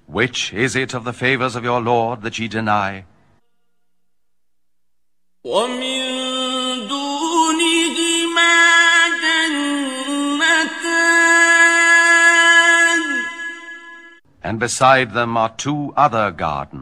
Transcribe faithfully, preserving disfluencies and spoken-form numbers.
Which is it of the favors of your Lord that ye deny? وَمِن دُونِهِمَا جَنَّتَانِ And beside them are two other gardens.